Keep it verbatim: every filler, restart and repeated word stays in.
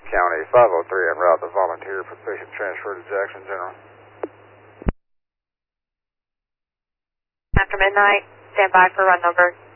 County, five oh three, en route to volunteer for patient transfer to Jackson General. After midnight, stand by for run number